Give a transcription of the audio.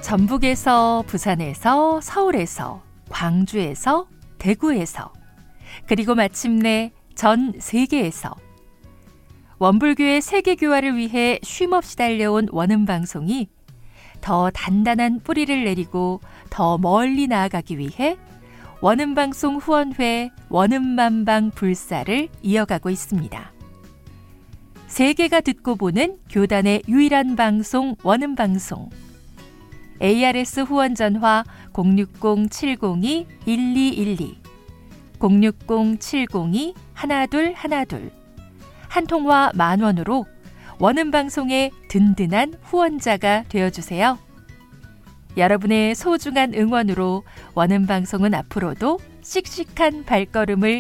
전북에서, 부산에서, 서울에서, 광주에서, 대구에서, 그리고 마침내 전 세계에서 원불교의 세계교화를 위해 쉼없이 달려온 원음방송이 더 단단한 뿌리를 내리고 더 멀리 나아가기 위해 원음방송 후원회 원음만방 불사를 이어가고 있습니다. 세계가 듣고 보는 교단의 유일한 방송 원음방송. ARS 후원 전화 060-702-1212 060-702-1212 한 통화 10,000원으로 원음방송의 든든한 후원자가 되어주세요. 여러분의 소중한 응원으로 원음방송은 앞으로도 씩씩한 발걸음을